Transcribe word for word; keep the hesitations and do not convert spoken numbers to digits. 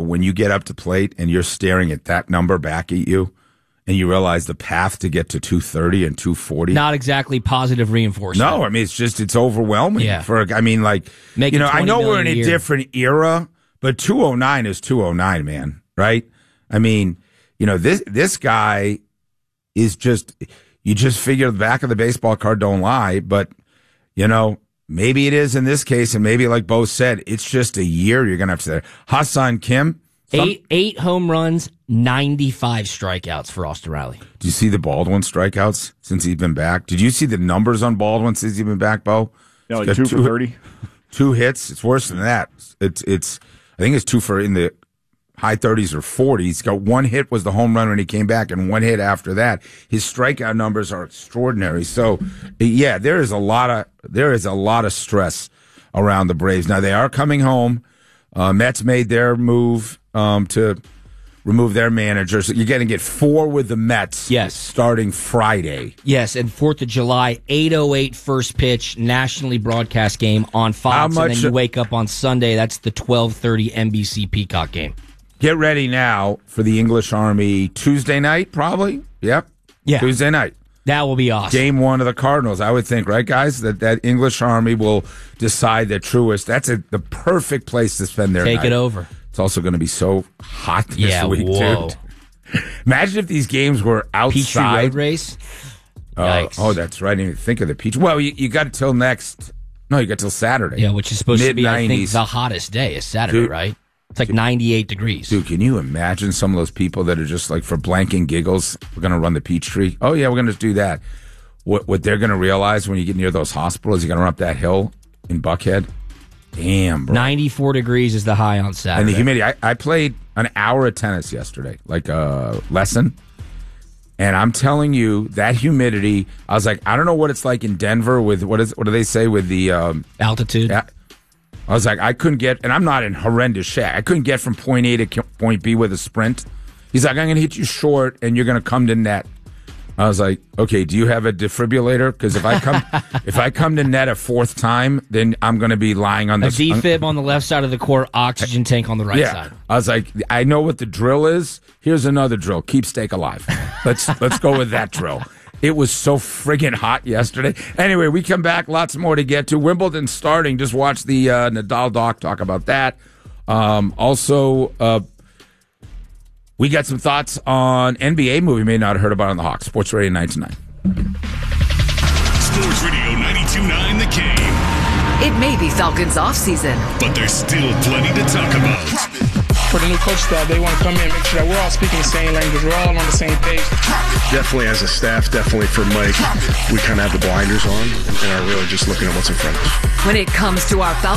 when you get up to plate and you're staring at that number back at you, and you realize the path to get to two thirty and two forty. Not exactly positive reinforcement. No, I mean, it's just, it's overwhelming. Yeah. For, I mean, like, Make you know, I know we're in a, a different era, but two oh nine is two oh nine, man, right? I mean, you know, this this guy is just, you just figure the back of the baseball card don't lie, but, you know, maybe it is in this case, and maybe like Bo said, it's just a year you're going to have to say. Ha-Seong Kim. Some, eight eight home runs, ninety-five strikeouts for Austin Riley. Do you see the Baldwin strikeouts since he's been back? Did you see the numbers on Baldwin since he's been back, Bo? Yeah, like two, two for thirty. Two hits. It's worse than that. It's it's. I think it's two for in the high thirties or forties. He's got one hit was the home run when he came back, and one hit after that. His strikeout numbers are extraordinary. So, yeah, there is a lot of there is a lot of stress around the Braves. Now they are coming home. Uh, Mets made their move um, to remove their manager. So you're going to get four with the Mets. Yes. Starting Friday. Yes, and fourth of July, eight oh eight first pitch, nationally broadcast game on Fox. How much, and then you wake up on Sunday. That's the twelve thirty N B C Peacock game. Get ready now for the English Army Tuesday night, probably. Yep. Yeah. Tuesday night. That will be awesome. Game one of the Cardinals, I would think, right, guys? That that English Army will decide their truest. That's a, the perfect place to spend their Take night. it over. It's also going to be so hot this yeah, week, whoa. dude. Imagine if these games were outside. Peachtree Road Race? Uh, oh, that's right. I didn't even think of the Peach. Well, you, you got till next. No, you got till Saturday. Yeah, which is supposed mid-nineties. to be, I think, the hottest day is Saturday, Dude, right? It's like ninety-eight degrees. Dude, can you imagine some of those people that are just like, for blank and giggles, we're going to run the Peachtree? Oh, yeah, we're going to do that. What what they're going to realize when you get near those hospitals, you're going to run up that hill in Buckhead. Damn, bro. ninety-four degrees is the high on Saturday. And the humidity. I, I played an hour of tennis yesterday, like a lesson. And I'm telling you, that humidity, I was like, I don't know what it's like in Denver with, what is what do they say with the... Um, altitude? Yeah. I was like, I couldn't get, and I'm not in horrendous shape. I couldn't get from point A to point B with a sprint. He's like, I'm going to hit you short, and you're going to come to net. I was like, okay, do you have a defibrillator? Because if I come, if I come to net a fourth time, then I'm going to be lying on the a defib on the left side of the court, oxygen tank on the right yeah. side. I was like, I know what the drill is. Here's another drill: keep steak alive. Let's let's go with that drill. It was so friggin' hot yesterday. Anyway, we come back. Lots more to get to. Wimbledon starting. Just watch the uh, Nadal doc talk about that. Um, also. Uh, We got some thoughts on N B A movie you may not have heard about on the Hawks. Sports Radio ninety-two point nine. Sports Radio ninety-two point nine The Game. It may be Falcons off-season, but there's still plenty to talk about. For the new coach staff, they want to come in and make sure that we're all speaking the same language. We're all on the same page. Definitely as a staff, definitely for Mike, we kind of have the blinders on and are really just looking at what's in front of us. When it comes to our Falcons,